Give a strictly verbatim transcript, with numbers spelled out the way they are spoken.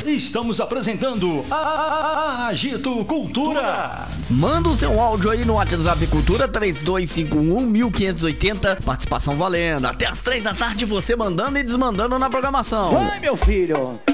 estamos apresentando a Agito Cultura. Manda o seu áudio aí no WhatsApp Cultura três dois cinco um, mil quinhentos e oitenta. Participação valendo. Até as três da tarde você mandando e desmandando na programação. Vai, meu filho!